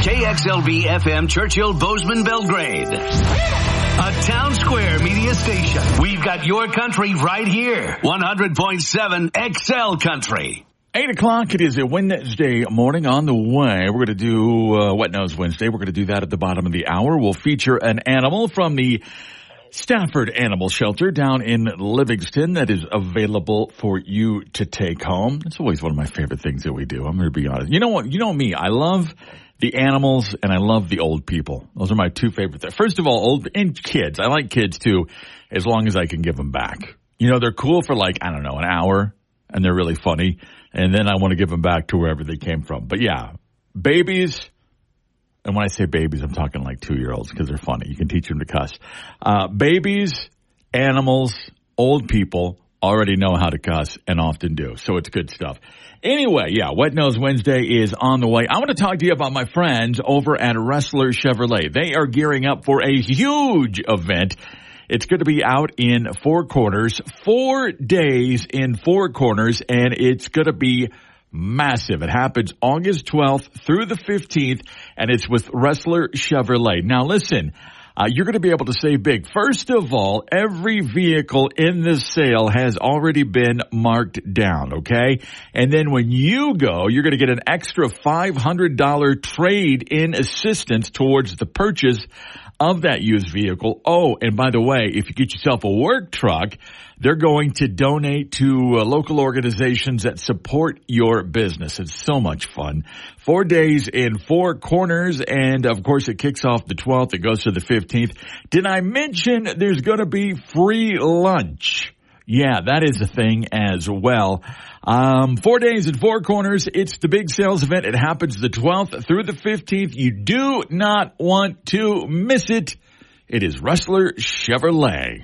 KXLV FM Churchill Bozeman Belgrade. A Town Square media station. We've got your country right here. 100.7 XL Country. 8 o'clock, it is a Wednesday morning on the way. We're going to do Wet Nose Wednesday. We're going to do that at the bottom of the hour. We'll feature an animal from the Stafford Animal Shelter down in Livingston that is available for you to take home. It's always one of my favorite things that we do. I'm going to be honest. You know what? You know me. I love the animals and I love the old people. Those are my two favorite things. First of all, old and kids. I like kids too, as long as I can give them back. You know, they're cool for like, I don't know, an hour and they're really funny. And then I want to give them back to wherever they came from. But yeah, babies. And when I say babies, I'm talking like 2-year-olds because they're funny. You can teach them to cuss. Babies, animals, old people already know how to cuss and often do. So it's good stuff. Anyway, yeah, Wet Nose Wednesday is on the way. I want to talk to you about my friends over at Ressler Chevrolet. They are gearing up for a huge event. It's going to be out in Four Corners, 4 days in Four Corners, and it's going to be massive. It happens August 12th through the 15th, and it's with Ressler Chevrolet. Now listen, you're going to be able to save big. First of all, every vehicle in this sale has already been marked down, okay? And then when you go, you're going to get an extra $500 trade-in assistance towards the purchase of that used vehicle. Oh, and by the way, if you get yourself a work truck, they're going to donate to local organizations that support your business. It's so much fun. 4 days in Four Corners, and of course it kicks off the 12th. It goes to the 15th. Did I mention there's going to be free lunch? Yeah, that is a thing as well. 4 days in Four Corners. It's the big sales event. It happens the 12th through the 15th. You do not want to miss it. It is Ressler Chevrolet.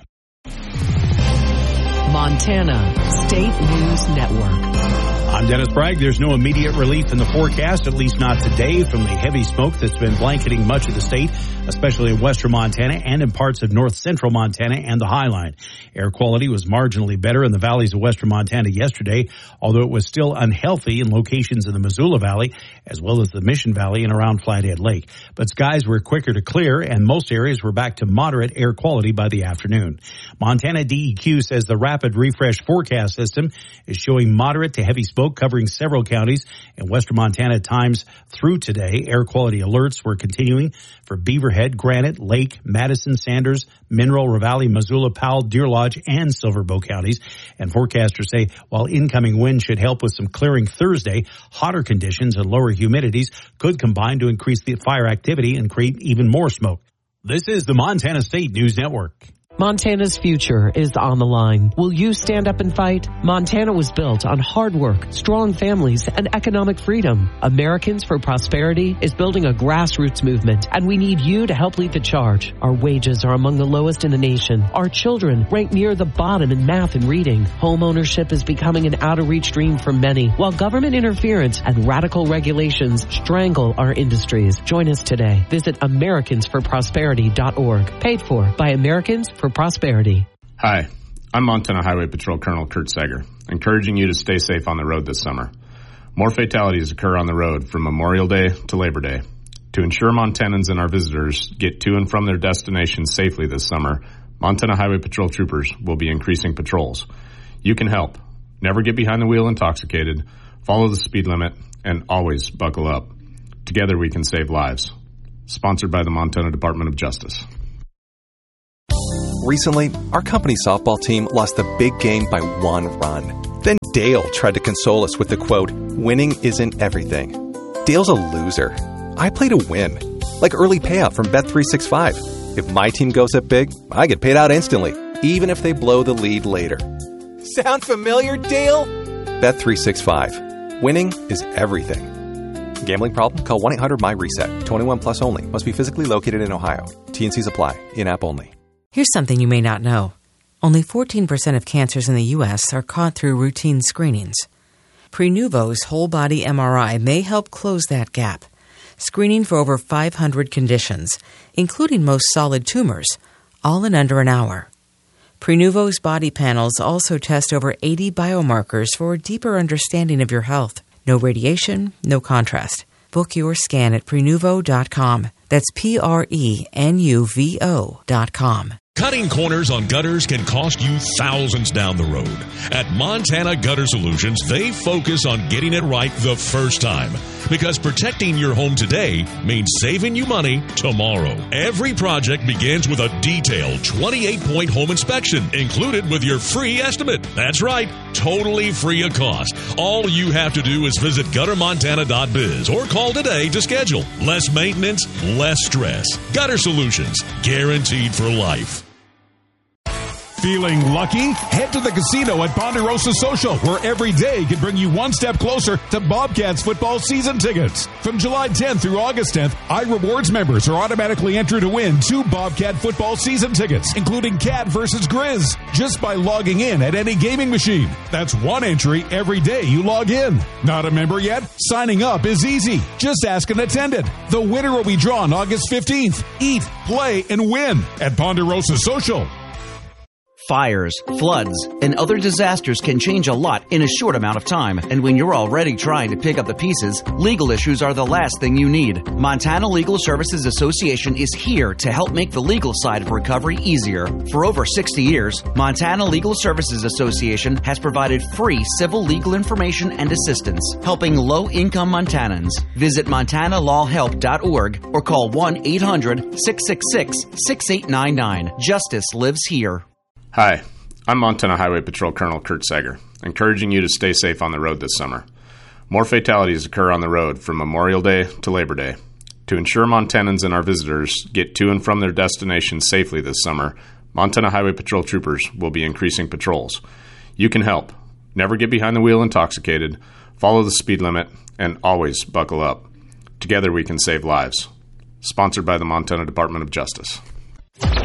Montana State News Network. I'm Dennis Bragg. There's no immediate relief in the forecast, at least not today, from the heavy smoke that's been blanketing much of the state, especially in western Montana and in parts of north central Montana and the Highline. Air quality was marginally better in the valleys of western Montana yesterday, although it was still unhealthy in locations in the Missoula Valley, as well as the Mission Valley and around Flathead Lake. But skies were quicker to clear, and most areas were back to moderate air quality by the afternoon. Montana DEQ says the rapid refresh forecast system is showing moderate to heavy smoke covering several counties in western Montana at times through today. Air quality alerts were continuing for Beaverhead, Granite, Lake, Madison, Sanders, Mineral, Ravalli, Missoula, Powell, Deer Lodge, and Silver Bow counties. And forecasters say while incoming wind should help with some clearing Thursday, hotter conditions and lower humidities could combine to increase the fire activity and create even more smoke. This is the Montana State News Network. Montana's future is on the line. Will you stand up and fight? Montana was built on hard work, strong families, and economic freedom. Americans for Prosperity is building a grassroots movement, and we need you to help lead the charge. Our wages are among the lowest in the nation. Our children rank near the bottom in math and reading. Home ownership is becoming an out-of-reach dream for many, while government interference and radical regulations strangle our industries. Join us today. Visit AmericansForProsperity.org. Paid for by Americans for Prosperity. Hi, I'm Montana Highway Patrol Colonel Kurt Sager, encouraging you to stay safe on the road this summer. More fatalities occur on the road from Memorial Day to Labor Day. To ensure Montanans and our visitors get to and from their destinations safely this summer, Montana Highway Patrol troopers will be increasing patrols. You can help. Never get behind the wheel intoxicated, follow the speed limit, and always buckle up. Together we can save lives. Sponsored by the Montana Department of Justice. Recently, our company softball team lost the big game by 1 run. Then Dale tried to console us with the quote, "Winning isn't everything." Dale's a loser. I play to win. Like early payout from Bet365. If my team goes up big, I get paid out instantly, even if they blow the lead later. Sound familiar, Dale? Bet365. Winning is everything. Gambling problem? Call 1-800-MY-RESET. 21 plus only. Must be physically located in Ohio. T&Cs apply. In-app only. Here's something you may not know. Only 14% of cancers in the U.S. are caught through routine screenings. Prenuvo's whole-body MRI may help close that gap, screening for over 500 conditions, including most solid tumors, all in under an hour. Prenuvo's body panels also test over 80 biomarkers for a deeper understanding of your health. No radiation, no contrast. Book your scan at Prenuvo.com. That's Prenuvo.com. Cutting corners on gutters can cost you thousands down the road. At Montana Gutter Solutions, they focus on getting it right the first time. Because protecting your home today means saving you money tomorrow. Every project begins with a detailed 28-point home inspection included with your free estimate. That's right, totally free of cost. All you have to do is visit guttermontana.biz or call today to schedule. Less maintenance, less stress. Gutter Solutions, guaranteed for life. Feeling lucky? Head to the casino at Ponderosa Social, where every day can bring you one step closer to Bobcats football season tickets. From July 10th through August 10th, iRewards members are automatically entered to win 2 Bobcat football season tickets, including Cat versus Grizz, just by logging in at any gaming machine. That's one entry every day you log in. Not a member yet? Signing up is easy. Just ask an attendant. The winner will be drawn August 15th. Eat, play, and win at Ponderosa Social. Fires, floods, and other disasters can change a lot in a short amount of time. And when you're already trying to pick up the pieces, legal issues are the last thing you need. Montana Legal Services Association is here to help make the legal side of recovery easier. For over 60 years, Montana Legal Services Association has provided free civil legal information and assistance, helping low-income Montanans. Visit montanalawhelp.org or call 1-800-666-6899. Justice lives here. Hi, I'm Montana Highway Patrol Colonel Kurt Seger, encouraging you to stay safe on the road this summer. More fatalities occur on the road from Memorial Day to Labor Day. To ensure Montanans and our visitors get to and from their destinations safely this summer, Montana Highway Patrol troopers will be increasing patrols. You can help. Never get behind the wheel intoxicated, follow the speed limit, and always buckle up. Together we can save lives. Sponsored by the Montana Department of Justice.